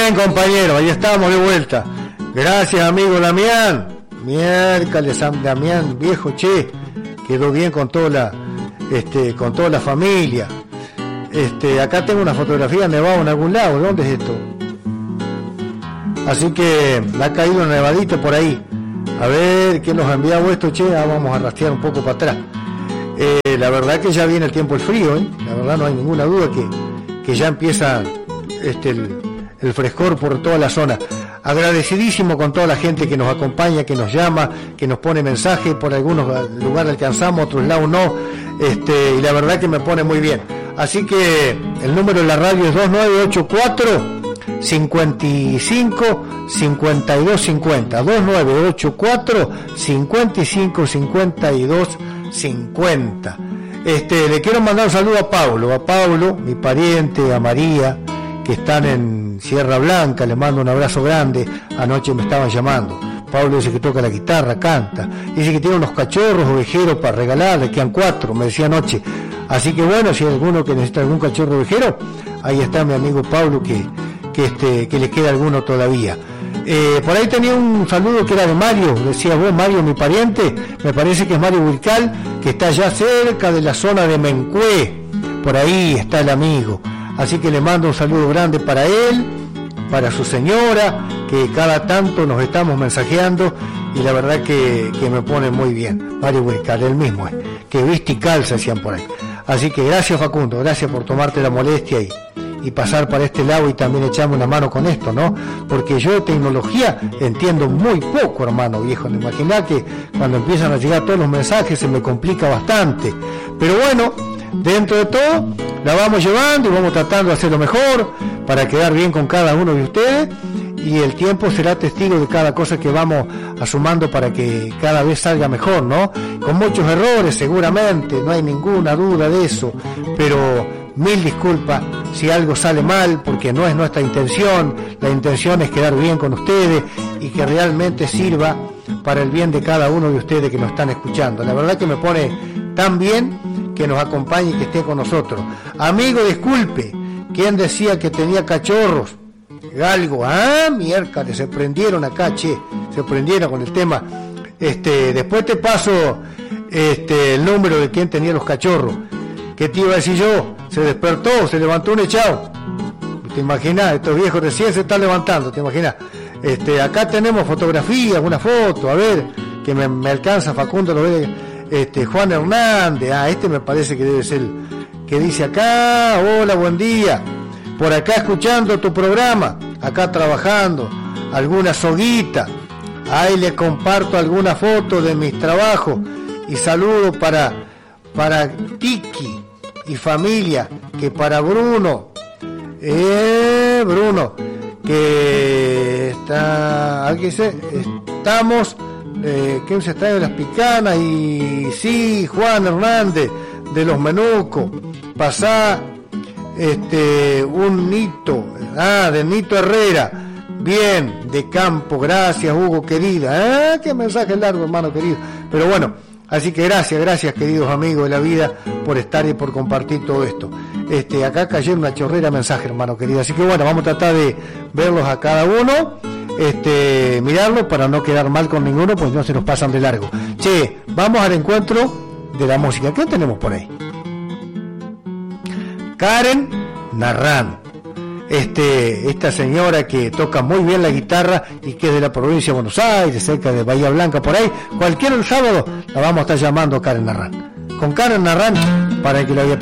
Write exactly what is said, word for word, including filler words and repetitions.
Bien, compañero, ahí estamos de vuelta. Gracias, amigo Damián. Miércoles, San Damián, viejo, che, quedó bien con toda la, este, con toda la familia. Este, acá tengo una fotografía nevado en algún lado. ¿Dónde es esto? Así que me ha caído un nevadito por ahí. A ver quién nos ha enviado esto, che. Ah, vamos a rastrear un poco para atrás. Eh, la verdad que ya viene el tiempo el frío, ¿eh? La verdad no hay ninguna duda que, que ya empieza este, el, el frescor por toda la zona. Agradecidísimo con toda la gente que nos acompaña, que nos llama, que nos pone mensajes. Por algunos lugares alcanzamos, otros lados no. Este, y la verdad que me pone muy bien. Así que el número de la radio es dos nueve ocho cuatro, cinco cinco, cinco dos cinco cero. dos nueve ocho cuatro, cinco cinco, cinco dos cinco cero. Este, le quiero mandar un saludo a Pablo, a Pablo, mi pariente, a María, que están en Sierra Blanca. Le mando un abrazo grande. Anoche me estaban llamando. Pablo dice que toca la guitarra, canta, dice que tiene unos cachorros ovejeros para regalar, le quedan cuatro, me decía anoche. Así que bueno, si hay alguno que necesita algún cachorro ovejero, ahí está mi amigo Pablo, que, que, este, que le queda alguno todavía. Eh, por ahí tenía un saludo que era de Mario, decía vos, Mario, mi pariente, me parece que es Mario Wilcal, que está ya cerca de la zona de Mencué, por ahí está el amigo. Así que le mando un saludo grande para él, para su señora, que cada tanto nos estamos mensajeando, y la verdad que, que me pone muy bien. Mario Wilcal, el mismo es, que viste y calza, decían por ahí. Así que gracias, Facundo, gracias por tomarte la molestia y, y pasar para este lado y también echarme una mano con esto, ¿no? Porque yo de tecnología entiendo muy poco, hermano viejo. Imaginá que cuando empiezan a llegar todos los mensajes se me complica bastante. Pero bueno, dentro de todo la vamos llevando y vamos tratando de hacer lo mejor para quedar bien con cada uno de ustedes, y el tiempo será testigo de cada cosa que vamos asumando para que cada vez salga mejor, ¿no? Con muchos errores seguramente, no hay ninguna duda de eso, pero mil disculpas si algo sale mal, porque no es nuestra intención. La intención es quedar bien con ustedes y que realmente sirva para el bien de cada uno de ustedes que nos están escuchando. La verdad que me pone tan bien que nos acompañe y que esté con nosotros. Amigo, disculpe, ¿quién decía que tenía cachorros? Galgo, ah, miércoles, se prendieron acá, che, se prendieron con el tema. Este, después te paso este, el número de quien tenía los cachorros. ¿Qué te iba a decir yo? Se despertó, se levantó un echado. ¿Te imaginas? Estos viejos recién se están levantando, ¿te imaginas? Este, acá tenemos fotografías, una foto, a ver, que me, me alcanza Facundo, lo ve, este, Juan Hernández, ah, este me parece que debe ser el que dice acá, hola, buen día. Por acá escuchando tu programa, acá trabajando, alguna soguita, ahí le comparto alguna foto de mis trabajos y saludo para, para Tiki y familia, que para Bruno, eh, Bruno, que está, aquí dice, estamos, eh, que se extraña de las picanas, y sí, Juan Hernández, de los Menucos, pasá, este, un Nito, ah, de Nito Herrera, bien, de Campo, gracias Hugo querida, ah, qué mensaje largo, hermano querido, pero bueno, así que gracias, gracias queridos amigos de la vida por estar y por compartir todo esto. Este, acá cayó una chorrera mensaje, hermano querido, así que bueno, vamos a tratar de verlos a cada uno, este, mirarlos para no quedar mal con ninguno, pues no se nos pasan de largo. Che, vamos al encuentro de la música. ¿Qué tenemos por ahí? Karen Narrán, este, esta señora que toca muy bien la guitarra y que es de la provincia de Buenos Aires, cerca de Bahía Blanca, por ahí, cualquier sábado la vamos a estar llamando Karen Narrán. Con Karen Narrán, para el que lo había